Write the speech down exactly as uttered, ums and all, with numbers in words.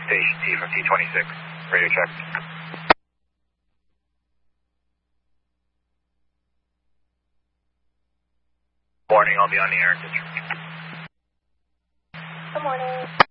Station T from T twenty-six. Radio check. Morning, I'll be on the air. Good morning.